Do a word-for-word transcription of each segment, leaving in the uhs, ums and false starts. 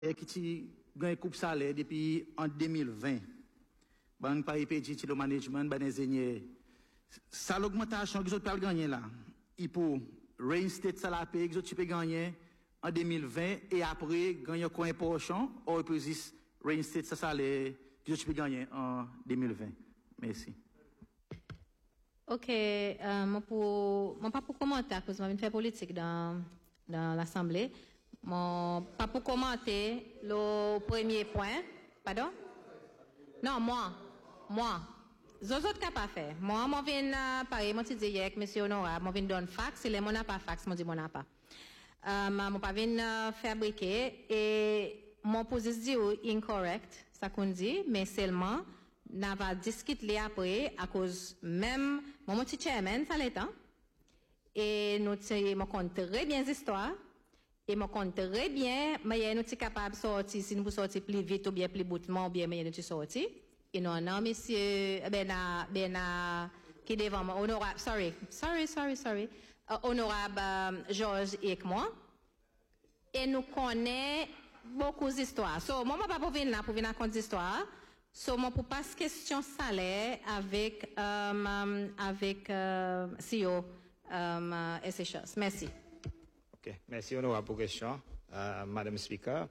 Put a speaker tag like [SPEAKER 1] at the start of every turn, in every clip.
[SPEAKER 1] qui gagne coupe salaire depuis en deux mille vingt. Ban par I P G le management ban ingénieur. Ça l'augmentation que vous avez gagné là, il pour reinstate ça la paye que vous avez gagné en deux mille vingt et après gagner quoi un portion ou il peut juste reinstate ça salaire que vous avez gagné en deux mille vingt. Merci.
[SPEAKER 2] Ok, euh, moi pour moi pas pour commenter parce que je fais politique dans dans l'Assemblée. Mon pas pour commenter le premier point. Pardon? Non, moi. Moi. Les autres cas pas fait. Moi, moi viens pareil, moi dit hier avec monsieur honorable, moi viens donner fax, les mon n'a pas fax, moi dit mon n'a pas. Euh, moi pas viens fabriquer et mon position incorrect, ça qu'on dit, mais seulement n'a pas discuter après à cause même mon petit chairman ça l'est et nous mon compte très bien l'histoire et mon compte très bien mais nous sommes capable de sortir si nous sortir plus vite ou bien plus boutement ou bien mais nous sortir et non non monsieur ben na ben na qui devant moi honorable sorry sorry sorry sorry uh, honorable um, Georges et moi et nous connaît beaucoup d'histoires so moi pas pour venir là pour venir raconter d'histoires so moi pour passer question salaire avec um, avec uh, C E O um, uh, S H S merci.
[SPEAKER 3] Ok, merci honorable pour question, uh, Madame Speaker.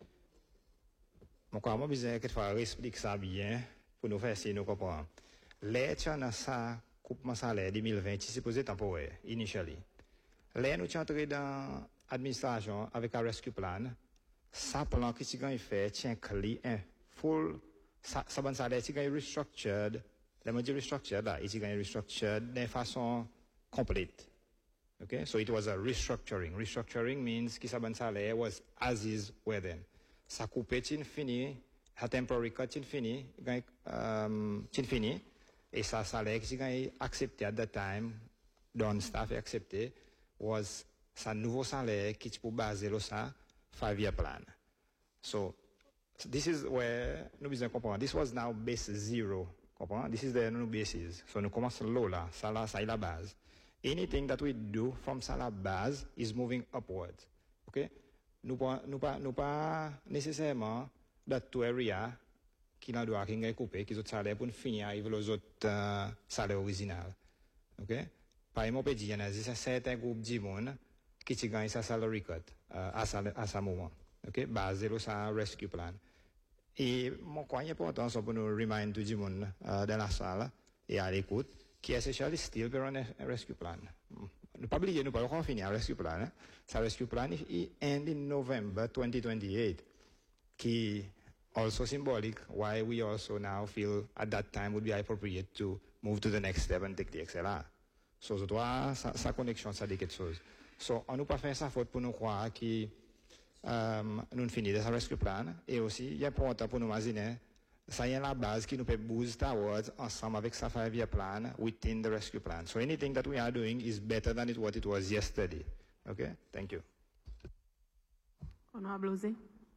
[SPEAKER 3] Mon quoi, moi, besoin que tu expliques ça bien pour nous faire essayer de nous comprendre. Les dans ça, coupement salaire deux mille vingt, c'est supposé temporaire, initially. Les nous sommes entrés dans l'administration avec un rescue plan. Ça plan qui s'y gagne fait, tient clé, un full, ça, ça bon salaire, s'y gagne restructured. Les modules restructured là, il s'y gagne restructured de façon complète. Okay, so it was a restructuring. Restructuring means que sa bon salaire was as is where then. Ça coupé tin fini, a temporary cut tin fini, gagne um tin fini et ça salaire qui gagne accepté at that time, don staff accepté was sa nouveau salaire qui pour baser le ça five year plan. So this is where nous besoin comprendre. This was now base zero. Comprendre? This is the new basis. So nous commençons low là, ça là ça est la base. Anything that we do from Salah base is moving upwards. Okay? Nous pas, nous pas, nous pas nécessairement that two area qui n'en doit qui couper, qui autres salaires pour finir avec les autres uh, salaires originaux. Okay? Par exemple, on peut dire, il y a un certain groupe de monde qui ti gagne sa salary cut uh, à sa à sa moment. Okay? Basé sur sa rescue plan. Et mon point important c'est pour nous remind tout le monde uh, dans la salle et à l'écoute. Qui est essentially still on a rescue plan. Ne pas oublier, nous pas encore fini un rescue plan. Hein? Ça rescue plan is end in November twenty twenty-eight. Qui also symbolic why we also now feel at that time would be appropriate to move to the next step and take the X L R. So, je dois, sa, sa connexion, ça dit quelque chose. So, on nous pas fait sa faute pour nous croire que, um, nous finissons de rescue plan. Et aussi, il est important pour nous imaginer ça y est la base qui nous peut boost towards ensemble avec sa five-year plan within the rescue plan. So anything that we are doing is better than it what it was yesterday. Okay? Thank you.
[SPEAKER 4] Honorable Ozé.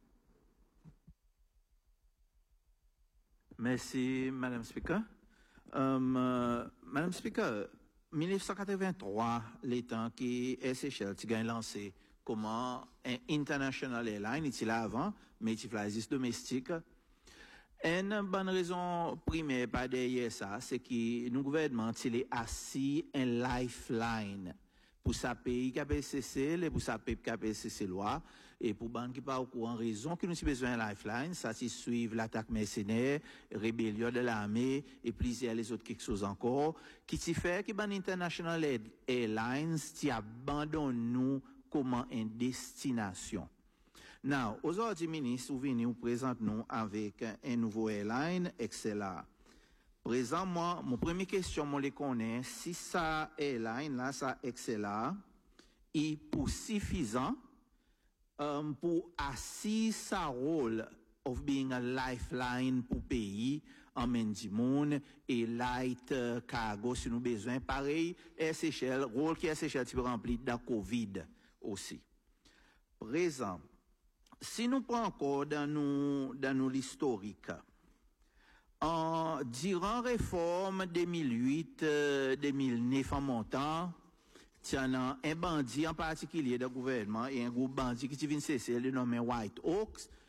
[SPEAKER 5] Merci, Madame Speaker. Um, uh, Madame Speaker, mille neuf cent quatre-vingt-trois, l'état qui S H L a lancé comme un international airline, il était là avant, mais il existe domestique. Une bonne raison primaire par derrière ça, c'est que nous gouvernement il est assis un lifeline pour sa pays K P C C et pour sa pays K P C C loi et pour banque qui pas au courant raison que nous avons besoin d'un lifeline, ça c'est suivre l'attaque mercenaire, rébellion de l'armée et plusieurs les autres quelque chose encore qui t'y fait que ban International Airlines t'y abandonne nous comme une destination. Now, aujourd'hui, ministre, vous venez nous présenter nous avec un nouveau airline, X L R. Présentement, mon première question, moi, les connais, si ça airline, là, ça X L R, est pour suffisant, um, pour assis sa rôle of being a lifeline pour pays, en même du monde, et light uh, cargo, si nous besoin. Pareil, S H L, rôle qui S H L, tu peux remplir dans Covid aussi. Présent. Si nous prenons encore dans nous, dans nous l'historique, en, durant réforme deux mille huit, euh, deux mille neuf en montant, il y a un bandit en particulier du gouvernement et un groupe bandit qui vient cesser le nommé White Oaks